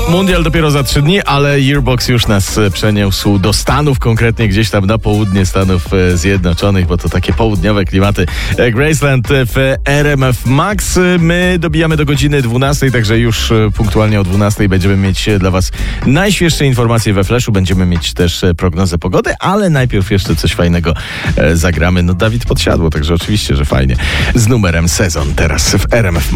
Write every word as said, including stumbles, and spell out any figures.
Mundial dopiero za trzy dni, ale Yearbox już nas przeniósł do Stanów, konkretnie gdzieś tam na południe Stanów Zjednoczonych, bo to takie południowe klimaty. Graceland w R M F Max. My dobijamy do godziny dwunastej, także już punktualnie o dwunastej będziemy mieć dla Was najświeższe informacje we Flashu. Będziemy mieć też prognozę pogody, ale najpierw jeszcze coś fajnego zagramy. No Dawid Podsiadło, także oczywiście, że fajnie. Z numerem Sezon teraz w R M F Max.